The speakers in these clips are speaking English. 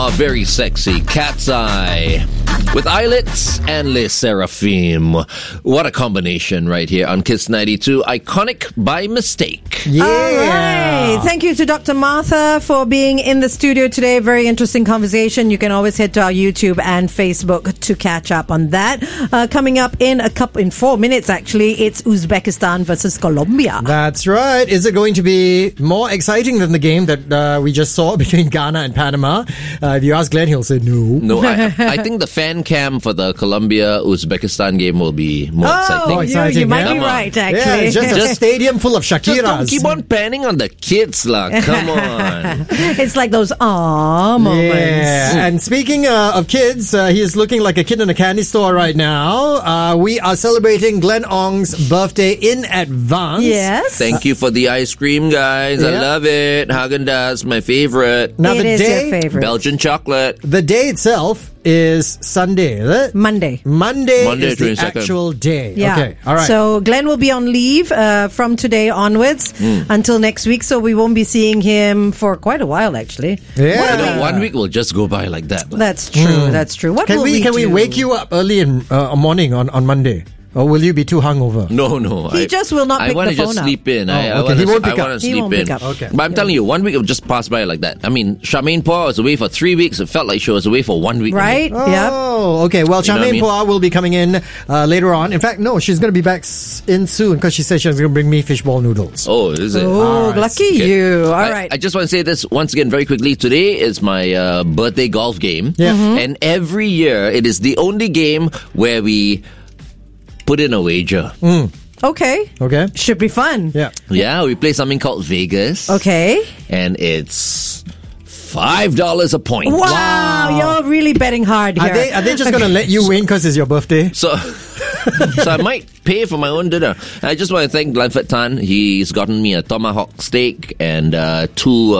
Ah, very sexy. Cat's Eye. With Eyelets and Les Seraphim. What a combination right here on Kiss 92. Iconic by mistake. Yeah. All right. Thank you to Dr. Martha for being in the studio today. Very interesting conversation. You can always head to our YouTube and Facebook to catch up on that. Coming up in 4 minutes, actually, it's Uzbekistan versus Colombia. That's right. Is it going to be more exciting than the game that we just saw between Ghana and Panama? If you ask Glenn, he'll say no. No, I think the fan cam for the Colombia-Uzbekistan game will be more exciting. exciting, you might yeah. be right, actually. Yeah, it's just a stadium full of Just don't Shakiras. keep on panning on the kids, lah. Come on. It's like those moments. Yeah. And speaking of kids, he is looking like a kid in a candy store right now. We are celebrating Glenn Ong's birthday in advance. Yes. Thank you for the ice cream, guys. I Yeah. love it. Haagen-Dazs, my favorite. Now, It the is day, your favorite. Belgian chocolate. the day itself is Sunday, is it? Monday. Monday is the 22nd. actual day. Yeah. Okay, all right. So Glenn will be on leave from today onwards until next week. So we won't be seeing him for quite a while, actually. yeah. You know, 1 week will just go by like that. That's true. That's true. What Can will we do? wake you up early in morning on Monday? Or will you be too hungover? No. He just will not I pick want the to just phone up. sleep in. Oh, I okay. want He won't pick to up. He sleep won't in. pick up. Okay. But I'm telling you, 1 week will just pass by like that. I mean, Charmaine Poir was away for 3 weeks. It felt like she was away for 1 week. Right? Yep. Oh, okay. Well, You know what I Charmaine mean? Poir will be coming in later on. In fact, no, she's going to be back in soon because she said she was going to bring me fishball noodles. Oh, is it? Oh, right. lucky Okay. you. All right. I just want to say this once again very quickly. Today is my birthday golf game. Yeah. And every year it is the only game where we put in a wager. Okay. Okay? Should be fun. Yeah. Yeah, we play something called Vegas. Okay. And it's $5 a point. Wow. You're really betting hard here. Are they just going to let you win because it's your birthday? So I might pay for my own dinner. I just want to thank Glenford Tan. He's gotten me a tomahawk steak and two,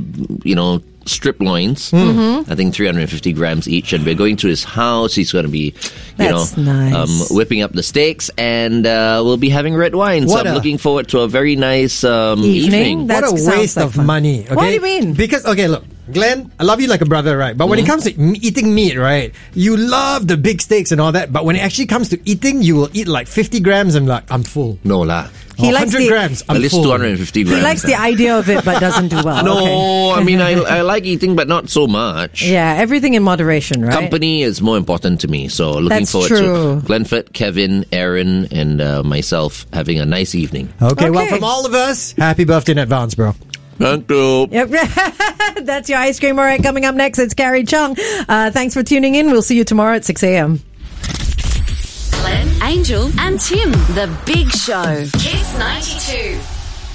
strip loins. I think 350 grams each. And we're going to his house. He's going to be, That's nice. whipping up the steaks. And we'll be having red wine. So What I'm a- looking forward to a very nice evening. That What a sounds waste like of fun. money. Okay? What do you mean? Because, okay, look, Glenn, I love you like a brother, right? But when it comes to eating meat, right, you love the big steaks and all that. But when it actually comes to eating, you will eat like 50 grams and like, I'm full. No lah. He likes 100 the- grams, I'm At least full. 250 grams. He likes the idea of it, but doesn't do well. No, Okay. I mean, I like eating, but not so much. Yeah, everything in moderation, right? Company is more important to me. So looking That's forward true. to Glenford, Kevin, Aaron, and myself having a nice evening. Okay, well, Okay. from all of us, happy birthday in advance, bro. Thank you. Yep. That's your ice cream. All right, coming up next, it's Carrie Chung. Thanks for tuning in. We'll see you tomorrow at 6 a.m. Glenn, Angel, and Tim. The Big Show. Kiss 92.